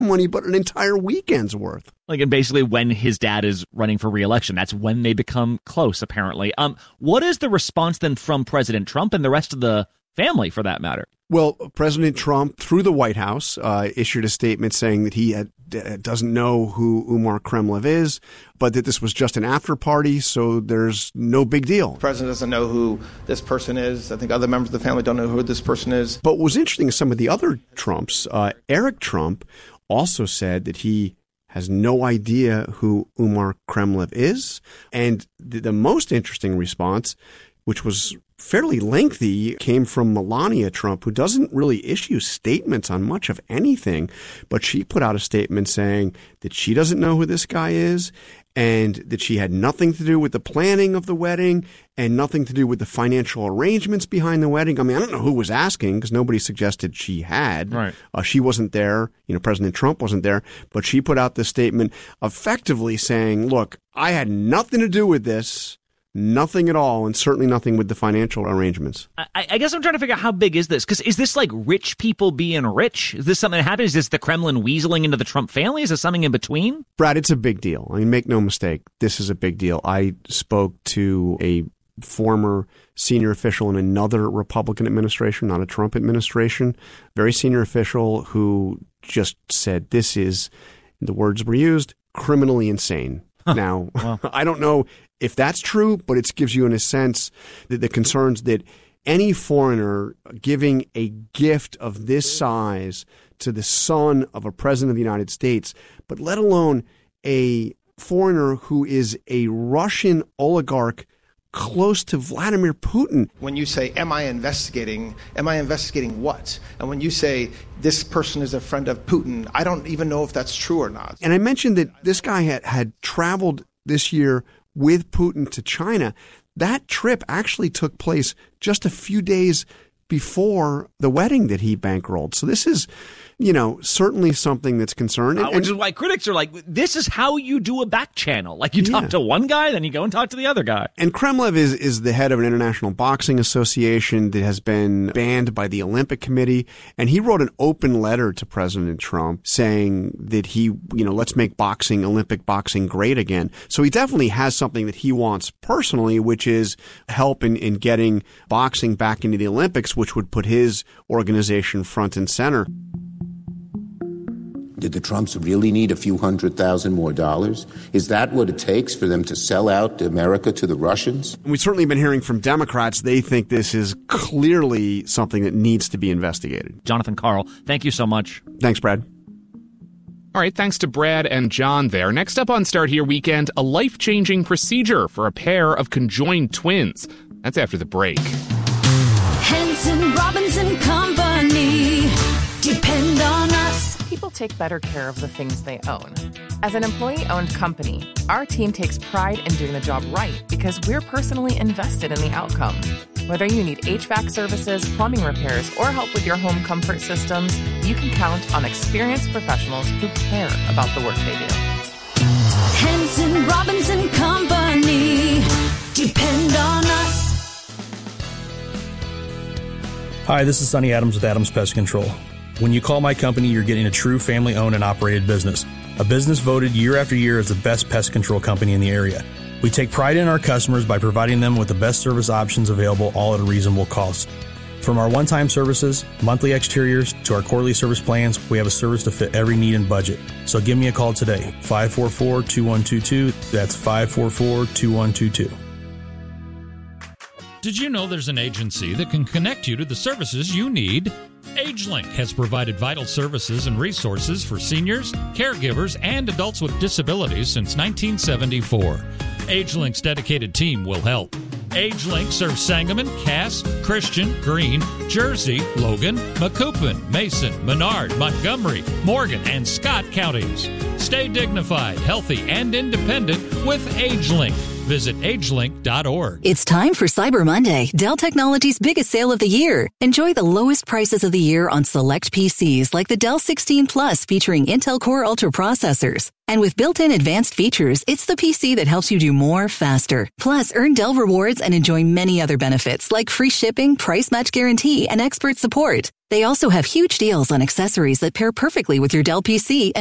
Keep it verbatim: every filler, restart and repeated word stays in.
money, but an entire weekend's worth. Like, and basically when his dad is running for re-election, that's when they become close, apparently. Um, what is the response then from President Trump and the rest of the family, for that matter? Well, President Trump, through the White House, uh, issued a statement saying that he had, uh, doesn't know who Umar Kremlev is, but that this was just an after party, so there's no big deal. The president doesn't know who this person is. I think other members of the family don't know who this person is. But what was interesting is some of the other Trumps, uh, Eric Trump also said that he has no idea who Umar Kremlev is. And the, the most interesting response, which was fairly lengthy, came from Melania Trump, who doesn't really issue statements on much of anything, but she put out a statement saying that she doesn't know who this guy is and that she had nothing to do with the planning of the wedding and nothing to do with the financial arrangements behind the wedding. I mean, I don't know who was asking because nobody suggested she had. Right. Uh, she wasn't there. You know, President Trump wasn't there, but she put out this statement effectively saying, look, I had nothing to do with this. Nothing at all, and certainly nothing with the financial arrangements. I, I guess I'm trying to figure out how big is this? Because is this like rich people being rich? Is this something that happens? Is this the Kremlin weaseling into the Trump family? Is this something in between? Brad, it's a big deal. I mean, make no mistake, this is a big deal. I spoke to a former senior official in another Republican administration, not a Trump administration, very senior official who just said this is, the words were used, criminally insane. Huh. Now, well. I don't know if that's true, but it gives you in a sense that the concerns that any foreigner giving a gift of this size to the son of a president of the United States, but let alone a foreigner who is a Russian oligarch close to Vladimir Putin. When you say, am I investigating, am I investigating what? And when you say this person is a friend of Putin, I don't even know if that's true or not. And I mentioned that this guy had, had traveled this year with Putin to China. That trip actually took place just a few days before the wedding that he bankrolled. So this is, you know, certainly something that's concerned. Uh, which is why critics are like, this is how you do a back channel. Like you yeah. talk to one guy, then you go and talk to the other guy. And Kremlev is, is the head of an international boxing association that has been banned by the Olympic Committee. And he wrote an open letter to President Trump saying that he, you know, let's make boxing, Olympic boxing great again. So he definitely has something that he wants personally, which is help in, in getting boxing back into the Olympics, which would put his organization front and center. Did the Trumps really need a few hundred thousand more dollars? Is that what it takes for them to sell out America to the Russians? We've certainly been hearing from Democrats. They think this is clearly something that needs to be investigated. Jonathan Karl, thank you so much. Thanks, Brad. All right, thanks to Brad and John there. Next up on Start Here Weekend, a life-changing procedure for a pair of conjoined twins. That's after the break. Henson, Robinson Company. Depend on us. People take better care of the things they own. As an employee-owned company, our team takes pride in doing the job right because we're personally invested in the outcome. Whether you need H V A C services, plumbing repairs, or help with your home comfort systems, you can count on experienced professionals who care about the work they do. Henson, Robinson Company. Depend on us. Hi, this is Sonny Adams with Adams Pest Control. When you call my company, you're getting a true family-owned and operated business. A business voted year after year as the best pest control company in the area. We take pride in our customers by providing them with the best service options available, all at a reasonable cost. From our one-time services, monthly exteriors, to our quarterly service plans, we have a service to fit every need and budget. So give me a call today, five four four, two one two two. That's five four four, two one two two. Did you know there's an agency that can connect you to the services you need? AgeLink has provided vital services and resources for seniors, caregivers, and adults with disabilities since nineteen seventy-four. AgeLink's dedicated team will help. AgeLink serves Sangamon, Cass, Christian, Greene, Jersey, Logan, Macoupin, Mason, Menard, Montgomery, Morgan, and Scott counties. Stay dignified, healthy, and independent with AgeLink. Visit agelink dot org. It's time for Cyber Monday, Dell Technologies' biggest sale of the year. Enjoy the lowest prices of the year on select P Cs like the Dell sixteen Plus featuring Intel Core Ultra processors. And with built-in advanced features, it's the P C that helps you do more faster. Plus, earn Dell rewards and enjoy many other benefits like free shipping, price match guarantee, and expert support. They also have huge deals on accessories that pair perfectly with your Dell P C and